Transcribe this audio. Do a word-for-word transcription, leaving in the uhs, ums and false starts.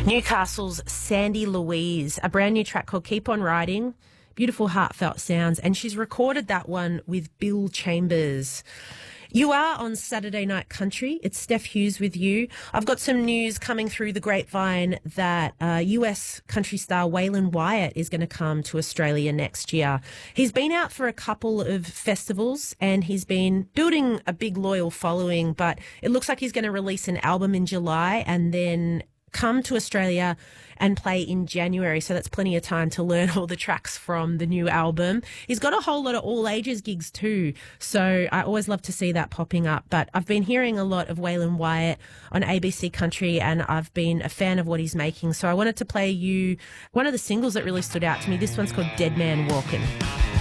Newcastle's Sandy Louise, a brand new track called Keep On Riding. Beautiful, heartfelt sounds. And she's recorded that one with Bill Chambers. You are on Saturday Night Country. It's Steph Hughes with you. I've got some news coming through the grapevine that uh, U S country star Waylon Wyatt is going to come to Australia next year. He's been out for a couple of festivals and he's been building a big loyal following, but it looks like he's going to release an album in July and then come to Australia and play in January. So that's plenty of time to learn all the tracks from the new album. He's got a whole lot of all ages gigs too. So I always love to see that popping up. But I've been hearing a lot of Waylon Wyatt on A B C Country and I've been a fan of what he's making. So I wanted to play you one of the singles that really stood out to me. This one's called Dead Man Walking.